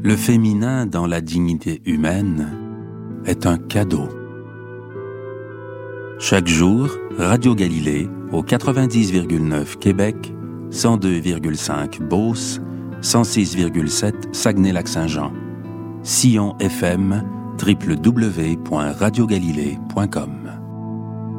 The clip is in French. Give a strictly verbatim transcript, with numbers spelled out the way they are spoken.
Le féminin dans la dignité humaine est un cadeau. Chaque jour, Radio Galilée au quatre-vingt-dix virgule neuf Québec, cent deux virgule cinq Beauce, cent six virgule sept Saguenay-Lac-Saint-Jean. Sillon F M, w w w point radio galilée point com.